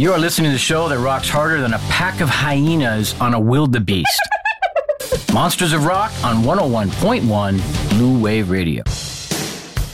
You are listening to the show that rocks harder than a pack of hyenas on a wildebeest. Monsters of Rock on 101.1 Blue Wave Radio.